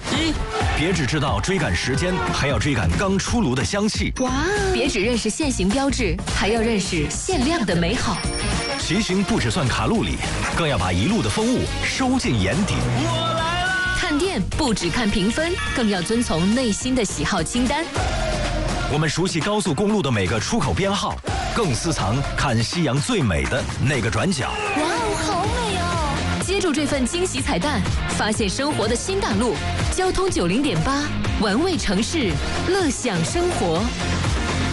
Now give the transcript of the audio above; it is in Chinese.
1，别只知道追赶时间，还要追赶刚出炉的香气。 哇！别只认识现行标志，还要认识限量的美好。 骑行不只算卡路里，更要把一路的风物收进眼底。 我来了！ 看店不只看评分，更要遵从内心的喜好清单。 我们熟悉高速公路的每个出口编号，更私藏看夕阳最美的那个转角。 哇哦，好美哦！接住这份惊喜彩蛋，发现生活的新大陆。交通90.8，玩味城市，乐享生活。